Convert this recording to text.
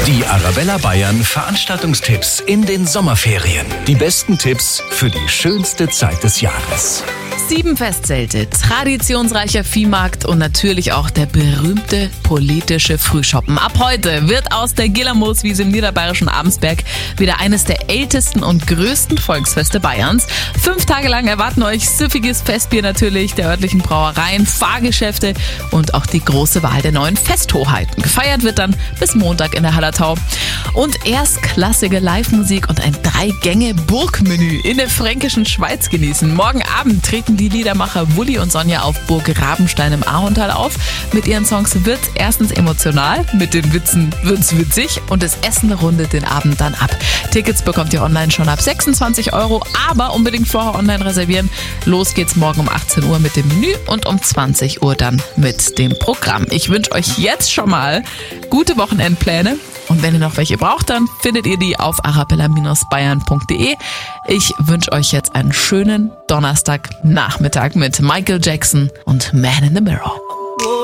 Die Arabella Bayern Veranstaltungstipps in den Sommerferien. Die besten Tipps für die schönste Zeit des Jahres. 7 Festzelte, traditionsreicher Viehmarkt und natürlich auch der berühmte politische Frühschoppen. Ab heute wird aus der Gillermooswiese im niederbayerischen Abensberg wieder eines der ältesten und größten Volksfeste Bayerns. 5 Tage lang erwarten euch süffiges Festbier natürlich der örtlichen Brauereien, Fahrgeschäfte und auch die große Wahl der neuen Festhoheiten. Gefeiert wird dann bis Montag in der Hallertau. Und erstklassige Live-Musik und ein 3-Gänge-Burgmenü in der fränkischen Schweiz genießen. Morgen Abend treten die Liedermacher Wulli und Sonja auf Burg Rabenstein im Ahorntal auf. Mit ihren Songs wird's erstens emotional, mit den Witzen wird's witzig und das Essen rundet den Abend dann ab. Tickets bekommt ihr online schon ab 26 €, aber unbedingt vorher online reservieren. Los geht's morgen um 18 Uhr mit dem Menü und um 20 Uhr dann mit dem Programm. Ich wünsche euch jetzt schon mal gute Wochenendpläne. Und wenn ihr noch welche braucht, dann findet ihr die auf arabella-bayern.de. Ich wünsche euch jetzt einen schönen Donnerstagnachmittag mit Michael Jackson und Man in the Mirror.